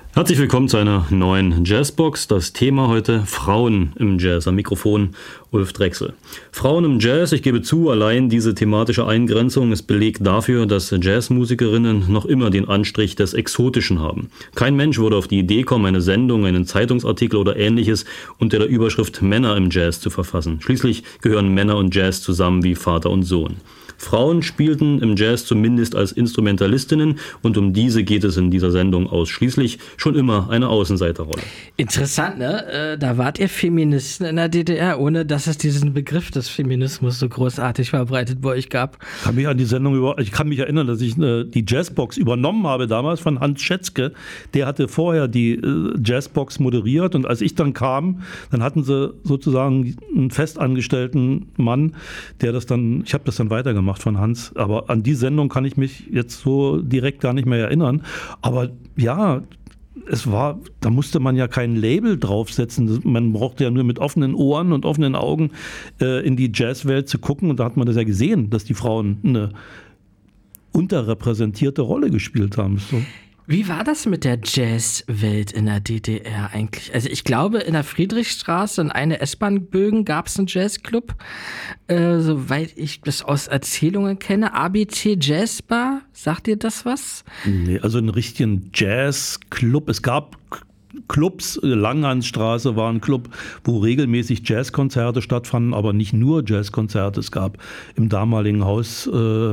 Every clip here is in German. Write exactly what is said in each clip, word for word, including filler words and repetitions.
Herzlich willkommen zu einer neuen Jazzbox. Das Thema heute: Frauen im Jazz. Am Mikrofon Ulf Drechsel. Frauen im Jazz, ich gebe zu, allein diese thematische Eingrenzung ist Beleg dafür, dass Jazzmusikerinnen noch immer den Anstrich des Exotischen haben. Kein Mensch würde auf die Idee kommen, eine Sendung, einen Zeitungsartikel oder ähnliches unter der Überschrift Männer im Jazz zu verfassen. Schließlich gehören Männer und Jazz zusammen wie Vater und Sohn. Frauen spielten im Jazz zumindest als Instrumentalistinnen und um diese geht es in dieser Sendung ausschließlich, schon immer eine Außenseiterrolle. Interessant, ne? Da wart ihr Feministen in der D D R, ohne dass es diesen Begriff des Feminismus so großartig verbreitet bei euch gab. Ich kann mich an die Sendung über, ich kann mich erinnern, dass ich äh, die Jazzbox übernommen habe damals von Hans Schätzke. Der hatte vorher die äh, Jazzbox moderiert und als ich dann kam, dann hatten sie sozusagen einen festangestellten Mann, der das dann, ich habe das dann weitergemacht von Hans, aber an die Sendung kann ich mich jetzt so direkt gar nicht mehr erinnern. Aber ja, es war, da musste man ja kein Label draufsetzen. Man brauchte ja nur mit offenen Ohren und offenen Augen äh, in die Jazzwelt zu gucken und da hat man das ja gesehen, dass die Frauen eine unterrepräsentierte Rolle gespielt haben. So. Wie war das mit der Jazzwelt in der D D R eigentlich? Also ich glaube, in der Friedrichstraße in einer S-Bahn-Bögen gab es einen Jazzclub, äh, soweit ich das aus Erzählungen kenne. A B C Jazzbar, sagt dir das was? Nee, also einen richtigen Jazzclub. Es gab Clubs, Langhansstraße war ein Club, wo regelmäßig Jazzkonzerte stattfanden, aber nicht nur Jazzkonzerte. Es gab im damaligen Haus... Äh,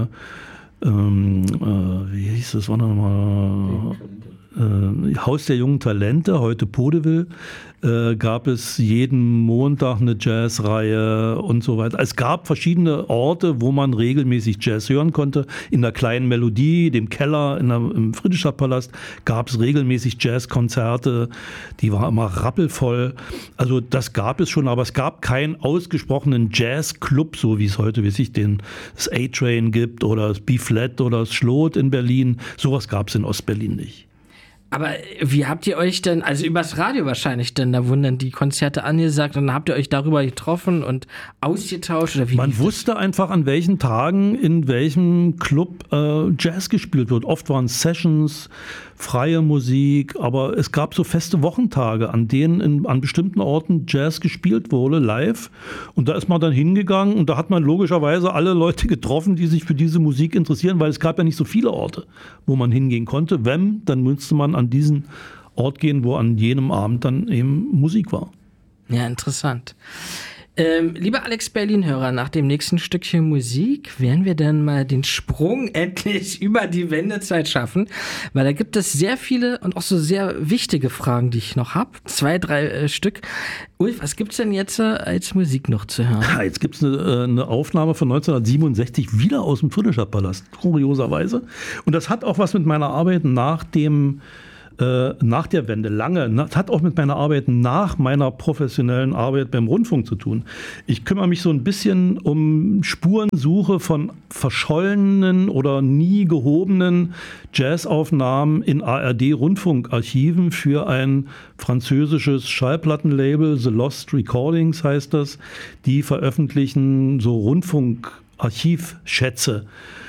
Ähm, äh, wie hieß das, war nochmal äh, Haus der jungen Talente, heute Podeville, äh, gab es jeden Montag eine Jazzreihe und so weiter. Es gab verschiedene Orte, wo man regelmäßig Jazz hören konnte. In der kleinen Melodie, dem Keller in der, im Friedrichstadtpalast gab es regelmäßig Jazzkonzerte, die waren immer rappelvoll. Also das gab es schon, aber es gab keinen ausgesprochenen Jazzclub, so wie es heute, wie sich den das A-Train gibt oder das B-Flat oder das Schlot in Berlin. Sowas gab es in Ostberlin nicht. Aber wie habt ihr euch denn, also übers Radio wahrscheinlich denn, da wurden dann die Konzerte angesagt und dann habt ihr euch darüber getroffen und ausgetauscht? Oder wie? Man wusste einfach, an welchen Tagen in welchem Club äh, Jazz gespielt wird. Oft waren es Sessions, freie Musik, aber es gab so feste Wochentage, an denen in, an bestimmten Orten Jazz gespielt wurde, live. Und da ist man dann hingegangen und da hat man logischerweise alle Leute getroffen, die sich für diese Musik interessieren, weil es gab ja nicht so viele Orte, wo man hingehen konnte. Wenn, dann müsste man an diesen Ort gehen, wo an jenem Abend dann eben Musik war. Ja, interessant. Ähm, lieber Alex Berlin-Hörer, nach dem nächsten Stückchen Musik werden wir dann mal den Sprung endlich über die Wendezeit schaffen, weil da gibt es sehr viele und auch so sehr wichtige Fragen, die ich noch habe. Zwei, drei äh, Stück. Ulf, was gibt's denn jetzt äh, als Musik noch zu hören? Ja, jetzt gibt's eine, äh, eine Aufnahme von neunzehnhundertsiebenundsechzig wieder aus dem Friedrichstadtpalast, kurioserweise. Und das hat auch was mit meiner Arbeit nach dem nach der Wende, lange, das hat auch mit meiner Arbeit nach meiner professionellen Arbeit beim Rundfunk zu tun. Ich kümmere mich so ein bisschen um Spurensuche von verschollenen oder nie gehobenen Jazzaufnahmen in A R D-Rundfunkarchiven für ein französisches Schallplattenlabel, The Lost Recordings heißt das. Die veröffentlichen so Rundfunkarchivschätze.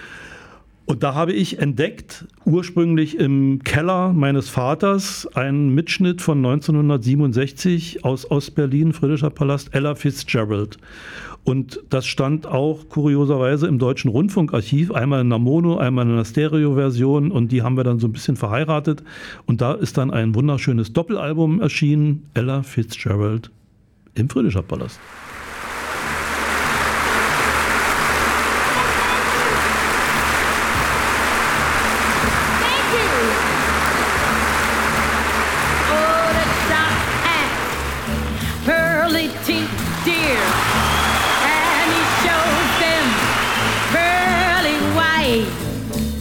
Und da habe ich entdeckt, ursprünglich im Keller meines Vaters, einen Mitschnitt von neunzehnhundertsiebenundsechzig aus Ostberlin, Friedrichstadtpalast, Ella Fitzgerald. Und das stand auch kurioserweise im Deutschen Rundfunkarchiv, einmal in einer Mono, einmal in einer Stereo-Version. Und die haben wir dann so ein bisschen verheiratet. Und da ist dann ein wunderschönes Doppelalbum erschienen, Ella Fitzgerald im Friedrichstadtpalast. Pearly teeth, dear.